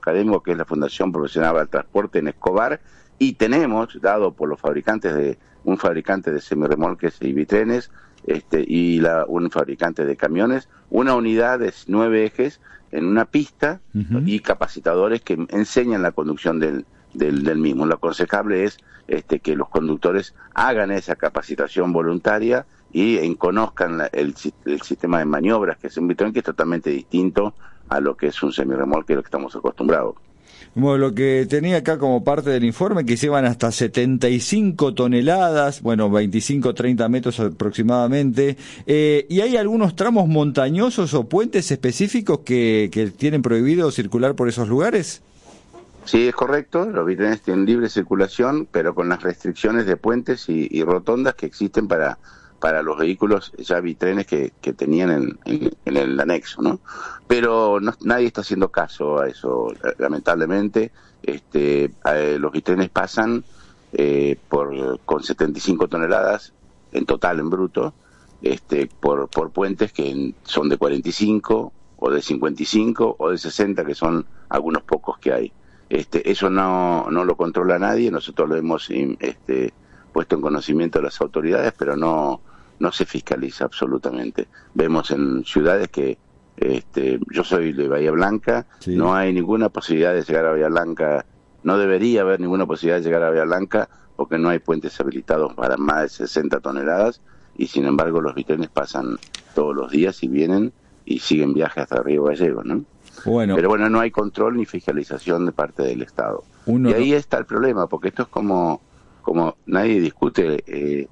académico que es la Fundación Profesional al Transporte en Escobar, y tenemos, dado por los fabricantes un fabricante de semirremolques y bitrenes, un fabricante de camiones, una unidad de 9 ejes en una pista y capacitadores que enseñan la conducción del mismo. Lo aconsejable es que los conductores hagan esa capacitación voluntaria y conozcan el sistema de maniobras que es un bitren, que es totalmente distinto a lo que es un semirremolque, a lo que estamos acostumbrados. Bueno, lo que tenía acá como parte del informe, que llevan hasta 75 toneladas, 25-30 metros aproximadamente, y hay algunos tramos montañosos o puentes específicos que tienen prohibido circular por esos lugares. Sí, es correcto, los bitrenes tienen libre circulación, pero con las restricciones de puentes y rotondas que existen para los vehículos ya bitrenes que tenían en el anexo, ¿no? Pero nadie está haciendo caso a eso, lamentablemente. Los bitrenes pasan con 75 toneladas en total, en bruto, por puentes que son de 45 o de 55 o de 60, que son algunos pocos que hay. Eso no lo controla nadie. Nosotros lo hemos puesto en conocimiento de las autoridades, pero no se fiscaliza absolutamente. Vemos en ciudades que yo soy de Bahía Blanca, sí. No hay ninguna posibilidad de llegar a Bahía Blanca, no debería haber ninguna posibilidad de llegar a Bahía Blanca porque no hay puentes habilitados para más de 60 toneladas y sin embargo los bitrenes pasan todos los días y vienen y siguen viaje hasta Río Gallegos, ¿no? Pero bueno, no hay control ni fiscalización de parte del Estado. Y ahí está el problema, porque esto es como nadie discute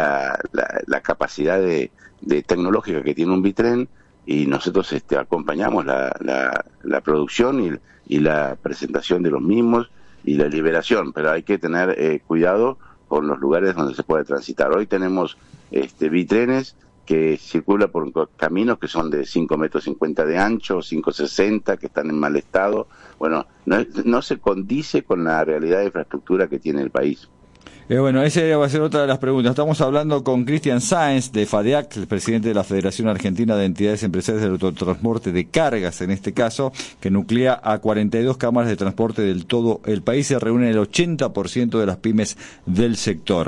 la capacidad de tecnológica que tiene un bitren, y nosotros acompañamos la producción y la presentación de los mismos y la liberación, pero hay que tener cuidado con los lugares donde se puede transitar. Hoy tenemos bitrenes que circulan por caminos que son de 5,50 metros de ancho, 5,60, que están en mal estado. Bueno, no se condice con la realidad de infraestructura que tiene el país. Esa va a ser otra de las preguntas. Estamos hablando con Cristian Sáenz de FADEAC, el presidente de la Federación Argentina de Entidades Empresariales del Autotransporte de Cargas, en este caso, que nuclea a 42 cámaras de transporte del todo el país. Se reúne el 80% de las pymes del sector.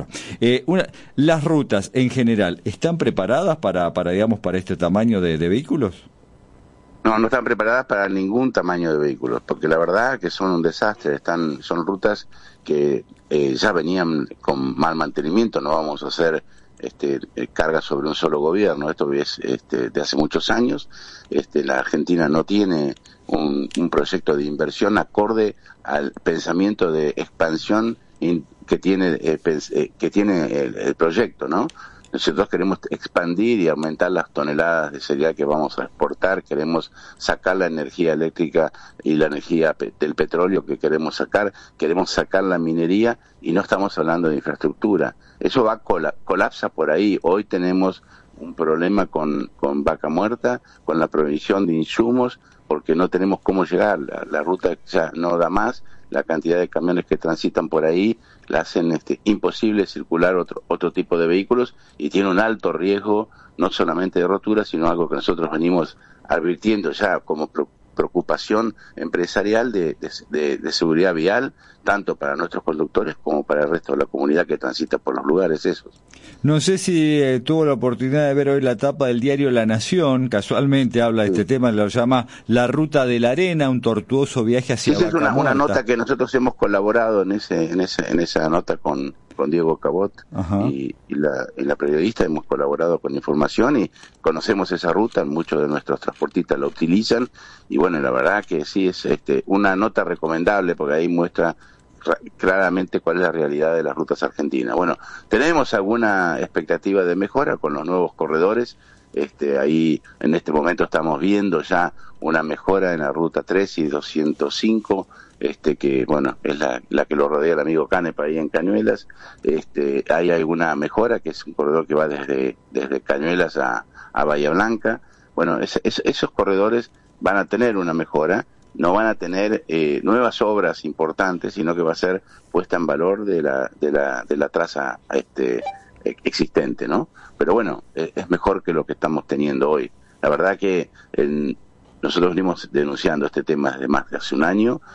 Las rutas, en general, ¿están preparadas para este tamaño de vehículos? No están preparadas para ningún tamaño de vehículos, porque la verdad que son un desastre. Son rutas que ya venían con mal mantenimiento. No vamos a hacer cargas sobre un solo gobierno. Esto es de hace muchos años. La Argentina no tiene un proyecto de inversión acorde al pensamiento de expansión que tiene el proyecto, ¿no? Nosotros queremos expandir y aumentar las toneladas de cereal que vamos a exportar, queremos sacar la energía eléctrica y la energía del petróleo que queremos sacar la minería, y no estamos hablando de infraestructura. Eso colapsa por ahí. Hoy tenemos un problema con Vaca Muerta, con la provisión de insumos, porque no tenemos cómo llegar. La ruta ya no da más, la cantidad de camiones que transitan por ahí la hacen imposible circular otro tipo de vehículos, y tiene un alto riesgo no solamente de rotura, sino algo que nosotros venimos advirtiendo ya como preocupación empresarial de seguridad vial, tanto para nuestros conductores como para el resto de la comunidad que transita por los lugares esos. No sé si tuvo la oportunidad de ver hoy la tapa del diario La Nación, casualmente habla de este tema, lo llama La Ruta de la Arena, un tortuoso viaje hacia Vaca Muerta. Es una nota que nosotros hemos colaborado en esa nota con Diego Cabot y la periodista. Hemos colaborado con información y conocemos esa ruta, muchos de nuestros transportistas la utilizan, y bueno, la verdad que sí es una nota recomendable, porque ahí muestra claramente cuál es la realidad de las rutas argentinas. Bueno, tenemos alguna expectativa de mejora con los nuevos corredores. Ahí en este momento estamos viendo ya una mejora en la ruta 3 y 205, que bueno, es la que lo rodea el amigo Canepa ahí en Cañuelas. Hay alguna mejora, que es un corredor que va desde Cañuelas a Bahía Blanca. Bueno, esos corredores van a tener una mejora. No van a tener nuevas obras importantes, sino que va a ser puesta en valor de la traza existente, ¿no? Pero bueno, es mejor que lo que estamos teniendo hoy. La verdad que nosotros venimos denunciando este tema desde más de hace un año.